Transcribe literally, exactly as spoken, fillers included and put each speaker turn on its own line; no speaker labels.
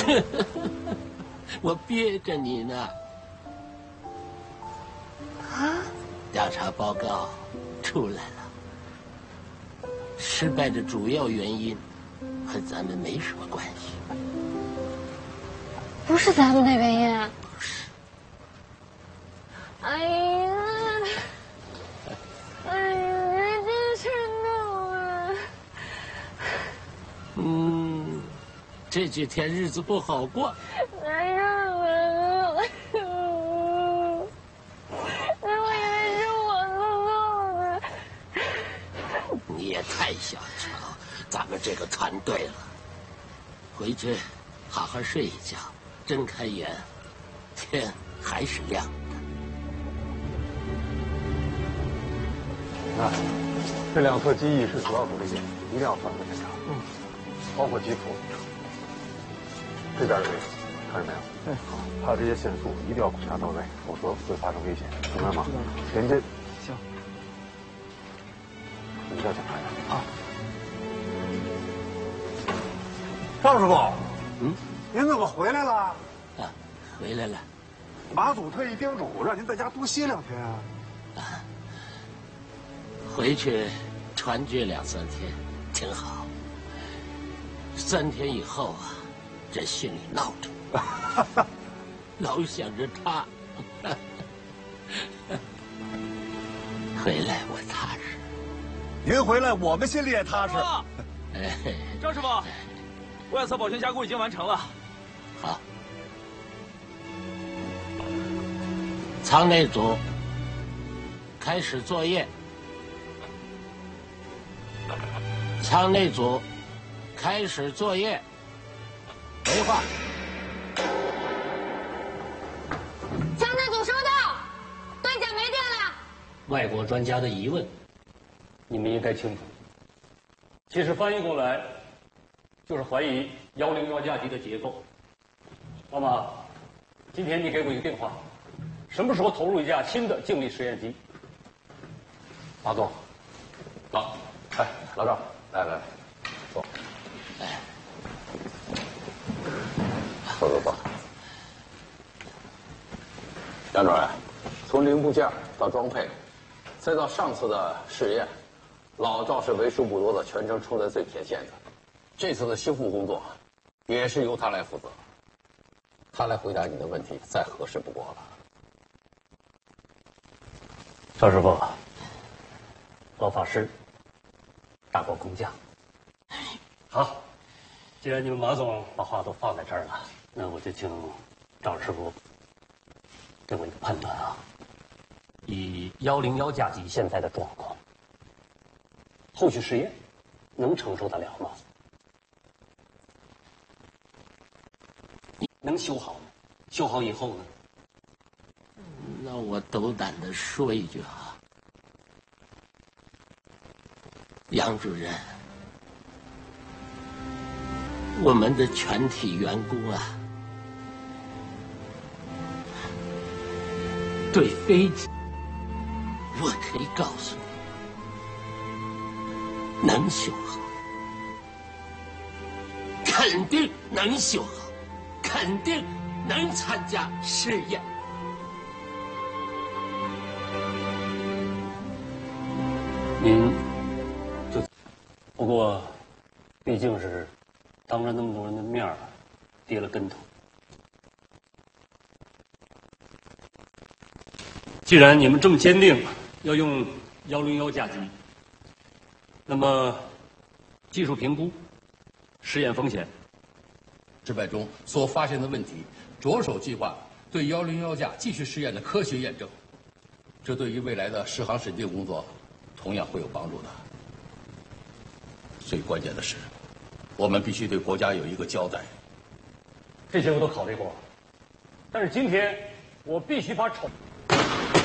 我憋着你呢。
啊？
调查报告出来了，失败的主要原因和咱们没什么关系。
不是咱们那边呀？
不是。
哎呀，哎呀，这是闹啊！
嗯，这几天日子不好过。
哎呀，我，那我以为是我弄的。
你也太小瞧咱们这个团队了。回去好好睡一觉，睁开眼，天还是亮的。
啊，这两侧机翼是主要阻力点，一定要反复检查。嗯，包括机腹。这边的位置，看见没有？嗯，好，它这些线束一定要检查到位，否则会发生危险，明白吗？连接。行。你再检查一下。啊。赵师傅，
嗯，
您怎么回来了？
啊，回来了。
马总特意叮嘱让您在家多歇两天啊。
啊。回去团聚两三天，挺好。三天以后啊，这心里闹着，老想着他。回来我踏实。
您回来，我们心里也踏实。
哎，张师傅，外侧保全加固已经完成了。
好。舱内组开始作业。舱内组开始作业。回话。
舱内组收到，对讲没电了。
外国专家的疑问，你们应该清楚。其实翻译过来，就是怀疑幺零幺架机的结构。老马，今天你给我一个电话，什么时候投入一架新的静力实验机？
马总，老，哎，老赵，来来来，坐。
哎，
坐坐坐。杨主任，从零部件到装配，再到上次的试验，老赵是为数不多的全程冲在最前线的。这次的修复工作，也是由他来负责。他来回答你的问题，再合适不过了。
赵师傅，老法师，大过工匠。好，既然你们马总把话都放在这儿了，那我就请赵师傅给我一个判断啊。以幺零幺架机现在的状况，后续试验能承受得了吗？能修好吗？修好以后呢？
那我斗胆的说一句啊，杨主任，我们的全体员工啊，对飞机，我可以告诉你，能修好，肯定能修好，肯定能参加试验。
您就不过，毕竟是当着那么多人的面儿跌了跟头。既然你们这么坚定要用幺零幺架机，那么技术评估、实验风险、
失败中所发现的问题，着手计划对幺零幺架继续试验的科学验证，这对于未来的试航审定工作同样会有帮助的。最关键的是，我们必须对国家有一个交代。
这些我都考虑过，但是今天我必须把丑。